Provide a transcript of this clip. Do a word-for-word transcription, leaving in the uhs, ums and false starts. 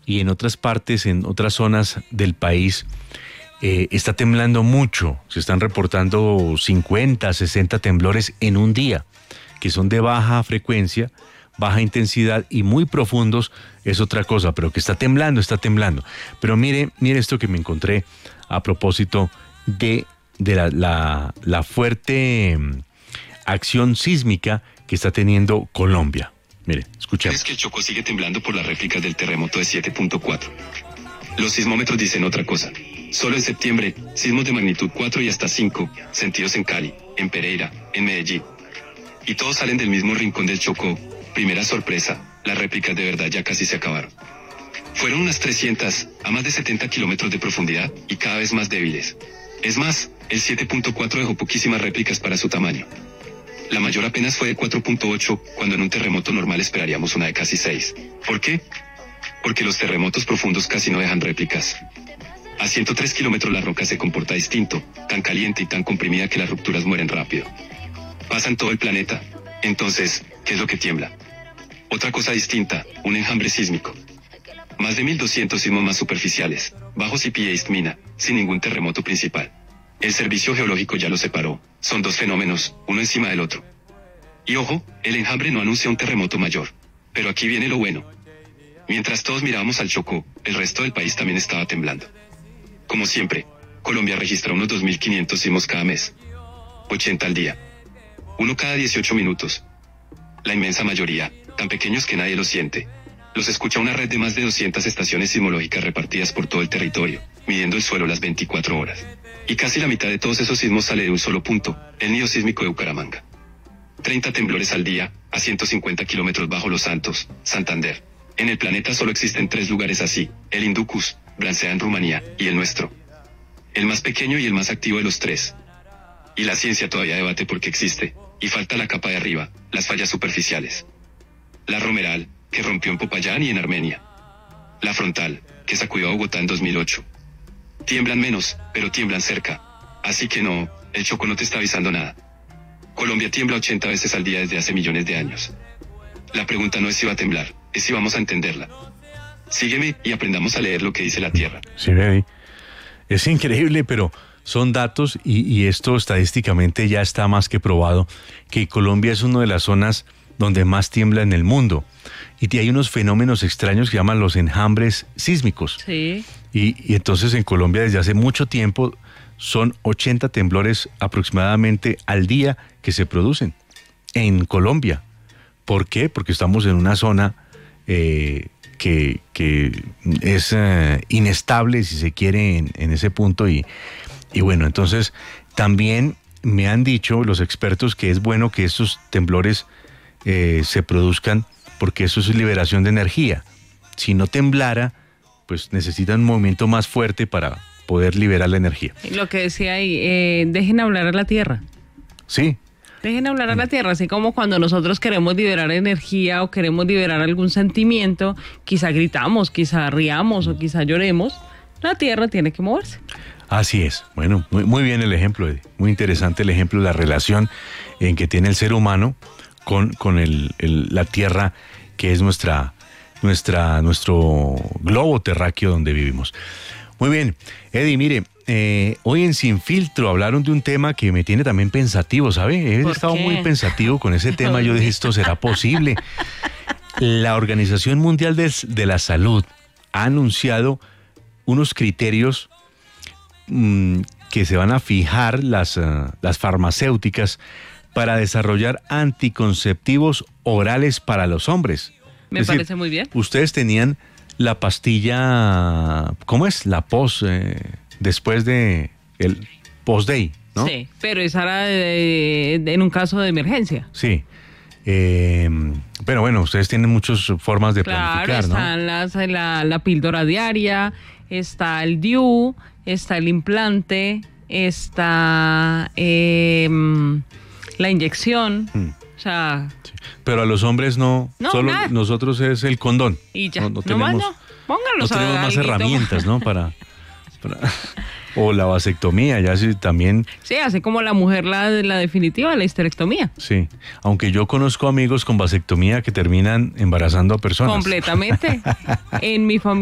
y en otras partes, en otras zonas del país, eh, está temblando mucho. Se están reportando cincuenta, sesenta temblores en un día, que son de baja frecuencia, baja intensidad y muy profundos, es otra cosa, pero que está temblando, está temblando. Pero mire, mire esto que me encontré a propósito de, de la, la, la fuerte mm, acción sísmica que está teniendo Colombia. Mire, escuchemos. Es que el Chocó sigue temblando por las réplicas del terremoto de siete punto cuatro. Los sismómetros dicen otra cosa. Solo en septiembre, sismos de magnitud cuatro y hasta cinco, sentidos en Cali, en Pereira, en Medellín. Y todos salen del mismo rincón del Chocó. Primera sorpresa, las réplicas de verdad ya casi se acabaron. Fueron unas trescientas, a más de setenta kilómetros de profundidad, y cada vez más débiles. Es más, el siete punto cuatro dejó poquísimas réplicas para su tamaño. La mayor apenas fue de cuatro punto ocho, cuando en un terremoto normal esperaríamos una de casi seis. ¿Por qué? Porque los terremotos profundos casi no dejan réplicas. A ciento tres kilómetros la roca se comporta distinto, tan caliente y tan comprimida que las rupturas mueren rápido. Pasa en todo el planeta. Entonces, ¿qué es lo que tiembla? Otra cosa distinta, un enjambre sísmico. Más de mil doscientos sismos más superficiales, bajos y pie mina, sin ningún terremoto principal. El servicio geológico ya lo separó. Son dos fenómenos, uno encima del otro. Y ojo, el enjambre no anuncia un terremoto mayor. Pero aquí viene lo bueno. Mientras todos mirábamos al Chocó, el resto del país también estaba temblando. Como siempre, Colombia registra unos dos mil quinientos sismos cada mes. ochenta al día. Uno cada dieciocho minutos. La inmensa mayoría, tan pequeños que nadie los siente. Los escucha una red de más de doscientas estaciones sismológicas repartidas por todo el territorio, midiendo el suelo las veinticuatro horas. Y casi la mitad de todos esos sismos sale de un solo punto, el nido sísmico de Bucaramanga. treinta temblores al día, a ciento cincuenta kilómetros bajo Los Santos, Santander. En el planeta solo existen tres lugares así, el Inducus, Bransea en Rumanía, y el nuestro. El más pequeño y el más activo de los tres. Y la ciencia todavía debate por qué existe, y falta la capa de arriba, las fallas superficiales. La Romeral, que rompió en Popayán y en Armenia. La frontal, que sacudió a Bogotá en dos mil ocho. Tiemblan menos, pero tiemblan cerca. Así que no, el Chocó no te está avisando nada. Colombia tiembla ochenta veces al día desde hace millones de años. La pregunta no es si va a temblar, es si vamos a entenderla. Sígueme y aprendamos a leer lo que dice la Tierra. Sí, baby. Es increíble, pero son datos y, y esto estadísticamente ya está más que probado, que Colombia es una de las zonas donde más tiembla en el mundo. Y hay unos fenómenos extraños que llaman los enjambres sísmicos. Sí. Y, y entonces en Colombia desde hace mucho tiempo son ochenta temblores aproximadamente al día que se producen en Colombia. ¿Por qué? Porque estamos en una zona eh, que, que es eh, inestable, si se quiere, en, en ese punto. Y, y bueno, entonces también me han dicho los expertos que es bueno que estos temblores eh, se produzcan porque eso es liberación de energía. Si no temblara, pues necesitan un movimiento más fuerte para poder liberar la energía. Lo que decía ahí, eh, dejen hablar a la Tierra. Sí. Dejen hablar a la Tierra, así como cuando nosotros queremos liberar energía o queremos liberar algún sentimiento, quizá gritamos, quizá riamos o quizá lloremos, la Tierra tiene que moverse. Así es. Bueno, muy, muy bien el ejemplo, Eddie. Muy interesante el ejemplo de la relación en que tiene el ser humano con, con el, el, la Tierra, que es nuestra, nuestra, nuestro globo terráqueo donde vivimos. Muy bien, Eddie, mire, eh, hoy en Sin Filtro hablaron de un tema que me tiene también pensativo, ¿sabe? He estado muy pensativo con ese tema. Yo dije, ¿esto será posible? La Organización Mundial de, de la Salud ha anunciado unos criterios mmm, que se van a fijar las, uh, las farmacéuticas para desarrollar anticonceptivos orales para los hombres. Me es parece decir, muy bien. Ustedes tenían la pastilla, ¿cómo es? La post, eh, después de el post-day, ¿no? Sí, pero esa era de, de, en un caso de emergencia. Sí. Eh, pero bueno, ustedes tienen muchas formas de claro, planificar, ¿no? Claro, está la, la píldora diaria, está el D I U, está el implante, está eh, la inyección, hmm. o sea... Sí. Pero a los hombres no, no solo nada. Nosotros es el condón. Y ya, no, no tenemos, no más no, póngalos no tenemos a más alguito. herramientas, ¿no? Para, para... O la vasectomía, ya sí también. Sí, así como la mujer la, la definitiva, la histerectomía. Sí, aunque yo conozco amigos con vasectomía que terminan embarazando a personas. Completamente. En mi familia